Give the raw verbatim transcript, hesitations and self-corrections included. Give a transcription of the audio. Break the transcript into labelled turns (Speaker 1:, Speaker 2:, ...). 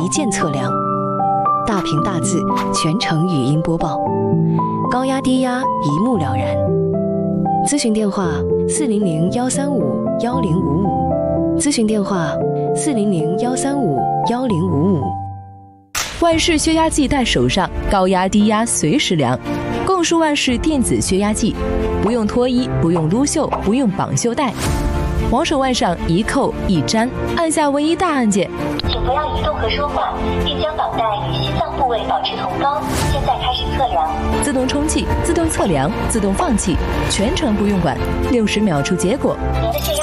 Speaker 1: 一键测量，大屏大字，全程语音播报，高压低压一目了然。咨询电话：四零零幺三五幺零五五，咨询电话：四零零幺三五幺零五五。
Speaker 2: 万氏血压计带手上，高压低压随时量。共舒万氏电子血压计，不用脱衣，不用撸袖，不用绑袖带，往手腕上一扣一粘，按下唯一大按键。
Speaker 3: 请不要移动和说话，并将绑带与心脏部位保持同高。现在开始测量。
Speaker 2: 自动充气，自动测量，自动放气，全程不用管，六十秒出结果。
Speaker 3: 您的血